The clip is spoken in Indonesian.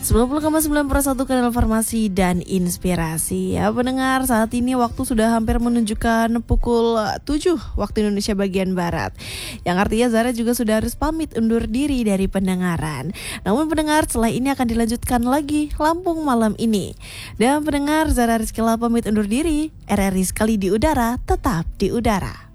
90,9 kanal informasi dan inspirasi. Ya pendengar, saat ini waktu sudah hampir menunjukkan pukul 7 waktu Indonesia bagian Barat. Yang artinya Zara juga sudah harus pamit undur diri dari pendengaran. Namun pendengar, setelah ini akan dilanjutkan lagi Lampung malam ini. Dan pendengar, Zara Rizkyla pamit undur diri. RRI sekali di udara, tetap di udara.